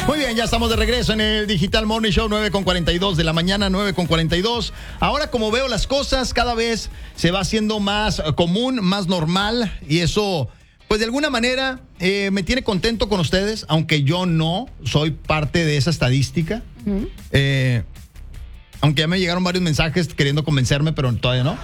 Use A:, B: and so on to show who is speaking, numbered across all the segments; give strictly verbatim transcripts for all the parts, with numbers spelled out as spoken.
A: Muy bien, ya estamos de regreso en el Digital Morning Show, nueve con cuarenta y dos de la mañana, nueve con cuarenta y dos. Ahora, como veo las cosas, cada vez se va haciendo más común, más normal, y eso, pues de alguna manera, eh, me tiene contento con ustedes, aunque yo no soy parte de esa estadística. Uh-huh. Eh, aunque ya me llegaron varios mensajes queriendo convencerme, pero todavía no.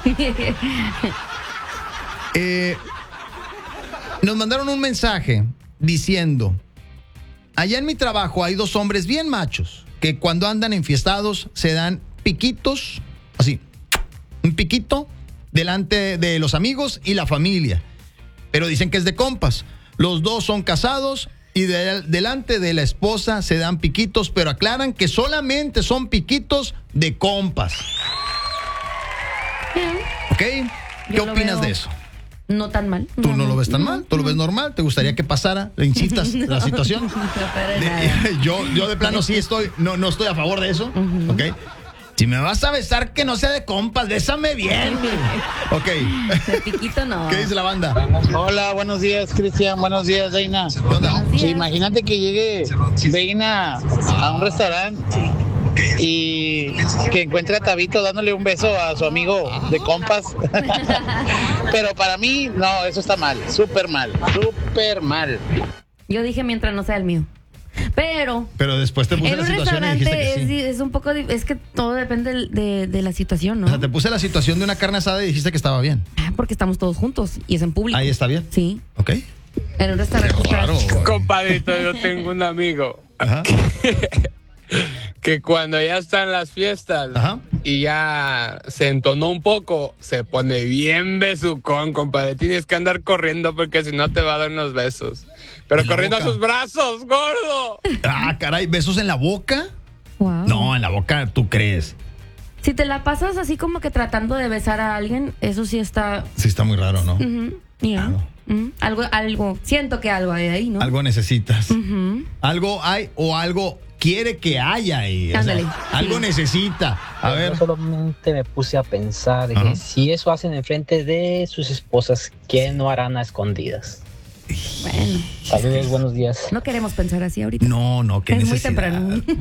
A: eh, nos mandaron un mensaje diciendo: allá en mi trabajo hay dos hombres bien machos que cuando andan enfiestados se dan piquitos, así, un piquito delante de los amigos y la familia. Pero dicen que es de compas. Los dos son casados y de, delante de la esposa se dan piquitos, pero aclaran que solamente son piquitos de compas. ¿Ok? ¿Qué opinas de eso?
B: No tan mal.
A: ¿Tú
B: no,
A: no lo ves tan
B: no,
A: mal? ¿Tú no. lo ves normal? ¿Te gustaría que pasara? ¿Le incitas no, la situación?
B: No,
A: de, yo, yo de plano sí estoy, no, no estoy a favor de eso. Uh-huh. ¿Ok? Si me vas a besar, que no sea de compas, bésame bien. Ok.
B: De piquito no.
A: ¿Qué dice la banda?
C: Hola, buenos días, Cristian. Buenos días, Deina. Sí, imagínate que llegue Deina a un restaurante y que encuentre a Tabito dándole un beso a su amigo de compas. Pero para mí, no, eso está mal. Súper mal. Súper mal.
B: Yo dije mientras no sea el mío. Pero,
A: pero después te puse
B: en
A: la
B: un
A: situación y dijiste que sí.
B: es, es un poco, es que todo depende de, de la situación, ¿no?
A: O sea, te puse la situación de una carne asada y dijiste que estaba bien.
B: Porque estamos todos juntos y es en público.
A: Ahí está bien.
B: Sí.
A: Ok.
B: En un restaurante.
A: Claro.
D: Compadrito, yo tengo un amigo que, que cuando ya están las fiestas, ajá, y ya se entonó un poco, se pone bien besucón, compadre. Tienes que andar corriendo porque si no te va a dar unos besos. Pero corriendo boca. A sus brazos, gordo.
A: Ah, caray, ¿besos en la boca?
B: Wow.
A: No, en la boca, ¿tú crees?
B: Si te la pasas así como que tratando de besar a alguien, eso sí está...
A: Sí está muy raro, ¿no?
B: Uh-huh. Yeah. Claro. Uh-huh. Algo, algo, siento que algo hay ahí, ¿no?
A: Algo necesitas.
B: Uh-huh.
A: Algo hay o algo quiere que haya ahí. O sea, algo sí. necesita. A ver.
E: Yo solamente me puse a pensar uh-huh. que si eso hacen enfrente de sus esposas, ¿qué no harán a escondidas?
B: Bueno.
E: Saludos, buenos días.
B: No queremos pensar así ahorita.
A: No, no, qué
B: es
A: necesidad.
B: muy temprano.